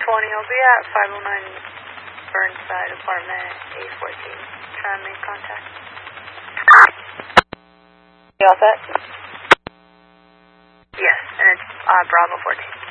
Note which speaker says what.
Speaker 1: I'll be at 509 Burnside, apartment A14. Trying to make contact. You all set? Yes, and it's Bravo 14.